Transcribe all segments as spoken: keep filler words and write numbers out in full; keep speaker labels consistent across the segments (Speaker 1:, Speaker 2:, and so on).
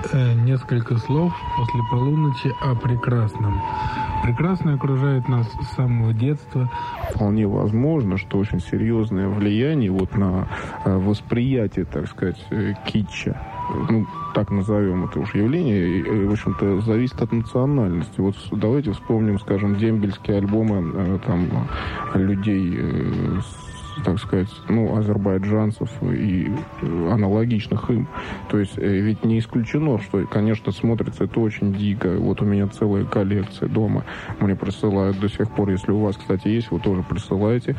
Speaker 1: э, несколько слов после полуночи о прекрасном. Прекрасное окружает нас с самого детства.
Speaker 2: Вполне возможно, что очень серьезное влияние вот на э, восприятие, так сказать, э, китча, ну, так назовем это уж явление, и, в общем-то, зависит от национальности. Вот давайте вспомним, скажем, дембельские альбомы э, там, людей э, с, так сказать, ну, азербайджанцев и аналогичных им. То есть ведь не исключено, что, конечно, смотрится это очень дико. Вот у меня целая коллекция дома. Мне присылают до сих пор. Если у вас, кстати, есть, вы тоже присылаете.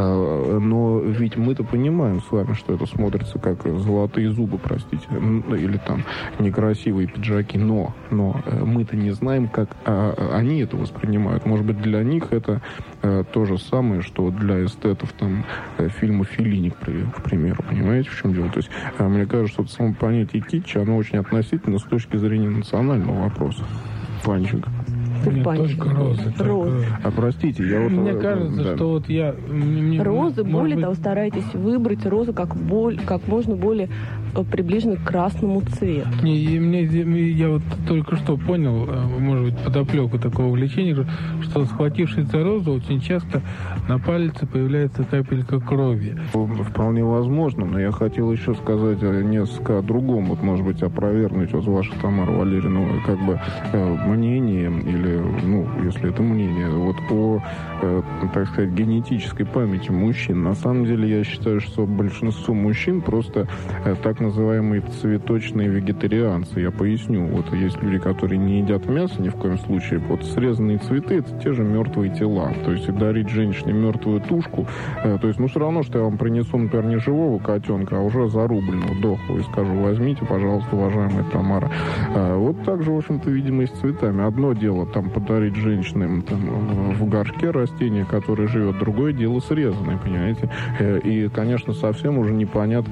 Speaker 2: Но ведь мы-то понимаем с вами, что это смотрится как золотые зубы, простите, или там некрасивые пиджаки. Но, но мы-то не знаем, как они это воспринимают. Может быть, для них это то же самое, что для эстетов там фильма Феллини, к примеру, понимаете, в чем дело? То есть, мне кажется, что само понятие китча, оно очень относительно с точки зрения национального вопроса. Панчик.
Speaker 1: Нет, только розы.
Speaker 3: Розы.
Speaker 2: А простите, я вот...
Speaker 1: Мне кажется,
Speaker 2: да.
Speaker 1: что вот я... Мне,
Speaker 3: розы, более
Speaker 1: быть...
Speaker 3: того, старайтесь выбрать розу как, боль, как можно более приближенно к красному цвету.
Speaker 1: Не, и мне, я вот только что понял, может быть, подоплеку такого увлечения, что, схватившись за розу, очень часто на пальце появляется капелька крови.
Speaker 2: Вполне возможно, но я хотел еще сказать несколько о другом, вот, может быть, опровергнуть вот ваше, Тамара Валерьевна, как бы мнение, или, ну, если это мнение, вот о, так сказать, генетической памяти мужчин. На самом деле, я считаю, что большинство мужчин просто так называемые цветочные вегетарианцы. Я поясню. Вот есть люди, которые не едят мясо ни в коем случае. Вот срезанные цветы — это те же мертвые тела. То есть дарить женщине мертвую тушку, э, то есть, ну, все равно, что я вам принесу, например, не живого котенка, а уже зарубленного, дохлого, и скажу: возьмите, пожалуйста, уважаемая Тамара. Э, вот так же, в общем-то, видимо, и с цветами. Одно дело там подарить женщинам там, в горшке растение, которое живет, другое дело срезанное, понимаете? Э, и, конечно, совсем уже непонятно,